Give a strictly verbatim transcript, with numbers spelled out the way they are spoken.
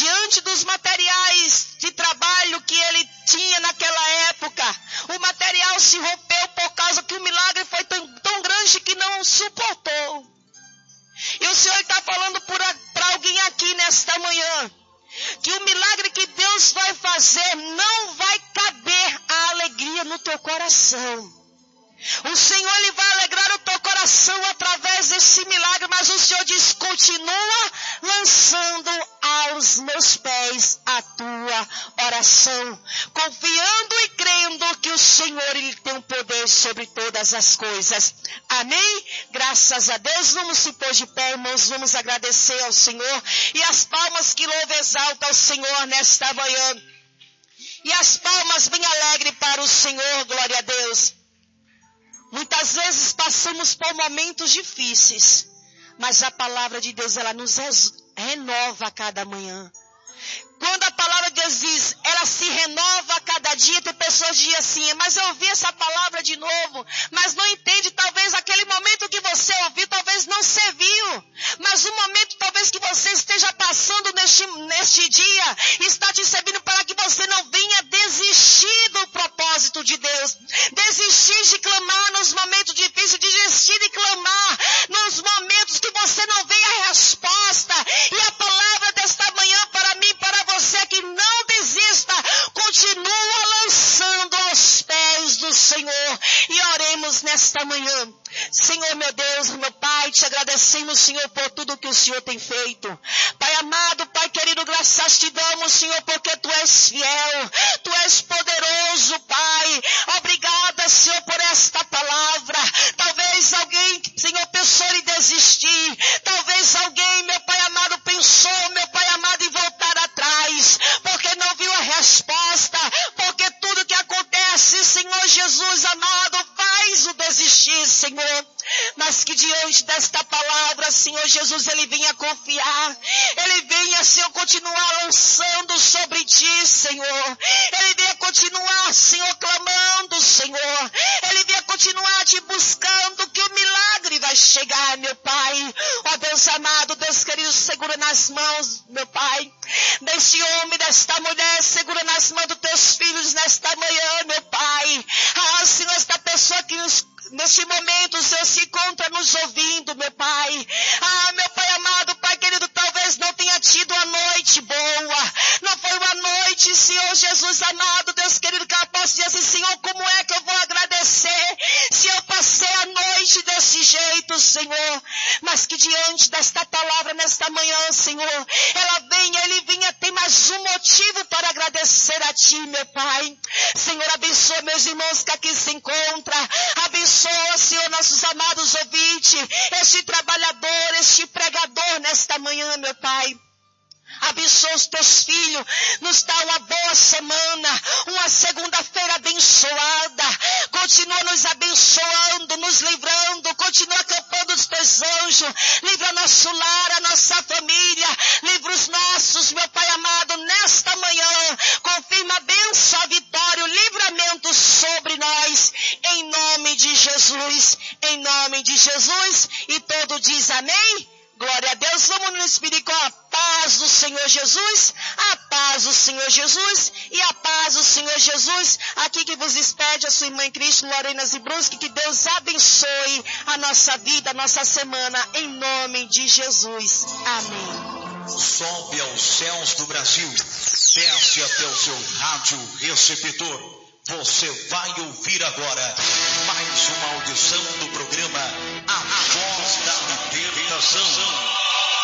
diante dos materiais de trabalho que ele tinha naquela época, o material se rompeu por causa que o milagre foi tão, tão grande que não suportou. E o Senhor está falando para alguém aqui nesta manhã, que o milagre que Deus vai fazer não vai caber a alegria no teu coração. O Senhor ele vai alegrar o teu coração através desse milagre, mas o Senhor diz, continua lançando aos meus pés a tua oração, confiando e crendo que o Senhor ele tem um poder sobre todas as coisas. Amém? Graças a Deus, vamos se pôr de pé, irmãos, vamos agradecer ao Senhor, e as palmas que louvam exaltam ao Senhor nesta manhã, e as palmas bem alegres para o Senhor, glória a Deus. Muitas vezes passamos por momentos difíceis, mas a palavra de Deus, ela nos renova a cada manhã. Quando a palavra de Deus diz, ela se renova a cada dia, tem pessoas que dizem assim, mas eu ouvi essa palavra de novo, mas não entende, talvez aquele momento que você ouviu, talvez não serviu, mas o momento talvez que você esteja passando neste, neste dia, está te servindo para que você não venha desistir do propósito de Deus, desistir de clamar nos momentos difíceis, desistir de clamar nos momentos que você não vê a resposta, e a palavra desta manhã para mim, para você que não desista, continua lançando aos pés do Senhor, e oremos nesta manhã. Senhor meu Deus, meu Pai, te agradecemos, Senhor, por tudo que o Senhor tem feito. Pai amado, Pai querido, graças te damos, Senhor, porque tu és fiel, tu és poderoso, Pai. Obrigada, Senhor, por esta palavra. Talvez alguém, Senhor, pensou em desistir, talvez alguém, meu Pai amado, pensou, meu Pai amado, em voltar atrás, porque não viu a resposta, porque tudo que acontece, Senhor Jesus amado, faz o desistir, Senhor. Mas que diante desta palavra, Senhor Jesus, ele venha confiar, ele venha, Senhor, continuar lançando sobre ti, Senhor, ele venha continuar, Senhor, clamando, Senhor, ele venha continuar te buscando, que o milagre vai chegar, meu Pai. Ó Deus amado, Deus querido, segura nas mãos, meu Pai, deste homem, desta mulher, segura nas mãos dos teus filhos nesta manhã, meu Pai. Ah, Senhor, esta pessoa que nos neste momento o Senhor se encontra nos ouvindo, meu Pai. Ah, meu Pai amado, Pai querido, talvez não tenha tido uma noite boa, não foi uma noite, Senhor Jesus amado, Deus querido, que ela possa dizer assim, Senhor, como é que eu vou agradecer se eu passei a noite desse jeito, Senhor? Mas que diante desta palavra nesta manhã, Senhor, ela venha, ele venha ter mais um motivo para agradecer a ti, meu Pai. Senhor, abençoa meus irmãos que aqui se encontram, abençoa, Senhor, nossos amados ouvintes, este trabalhador, este pregador nesta manhã, meu Pai. Abençoa os teus filhos, nos dá uma boa semana, uma segunda-feira abençoada, continua nos abençoando, nos livrando, continua acampando os teus anjos, livra nosso lar, a nossa família, livra os nossos, meu Pai amado, nesta manhã, confirma a bênção, a vitória, o livramento sobre nós, em nome de Jesus, em nome de Jesus, e todo diz amém? Glória a Deus, vamos nos pedir com a paz do Senhor Jesus, a paz do Senhor Jesus e a paz do Senhor Jesus. Aqui que vos despede a sua irmã em Cristo, Lorena Zibrunski, que Deus abençoe a nossa vida, a nossa semana, em nome de Jesus. Amém. Sobe aos céus do Brasil, desce até o seu rádio receptor. Você vai ouvir agora mais uma audição do programa A Voz da Libertação.